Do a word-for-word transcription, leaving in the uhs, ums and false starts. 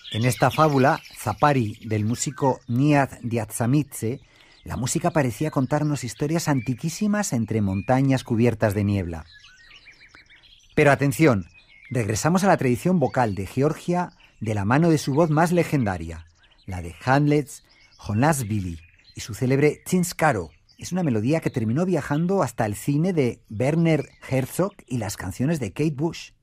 En esta fábula, Zapari, del músico Nihat Diatzamidze, la música parecía contarnos historias antiquísimas entre montañas cubiertas de niebla. Pero atención, regresamos a la tradición vocal de Georgia de la mano de su voz más legendaria, la de Hamlet's Jonasvili y su célebre Chinskaro. Es una melodía que terminó viajando hasta el cine de Werner Herzog y las canciones de Kate Bush.